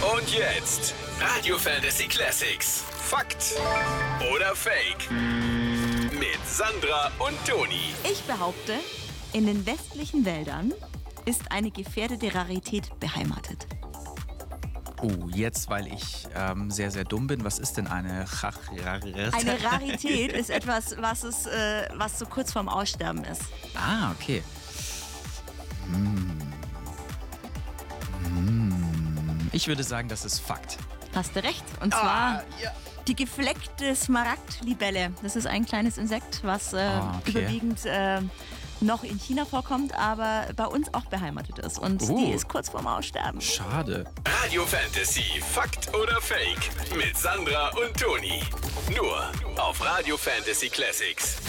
Und jetzt Radio Fantasy Classics. Fakt oder Fake? Mit Sandra und Toni. Ich behaupte, in den westlichen Wäldern ist eine gefährdete Rarität beheimatet. Oh, jetzt, weil ich sehr, sehr dumm bin. Was ist denn eine Eine Rarität ist etwas, was so kurz vorm Aussterben ist. Ah, okay. Ich würde sagen, das ist Fakt. Hast du recht. Und zwar die gefleckte Smaragdlibelle. Das ist ein kleines Insekt, was überwiegend noch in China vorkommt, aber bei uns auch beheimatet ist. Und die ist kurz vorm Aussterben. Schade. Radio Fantasy. Fakt oder Fake? Mit Sandra und Toni. Nur auf Radio Fantasy Classics.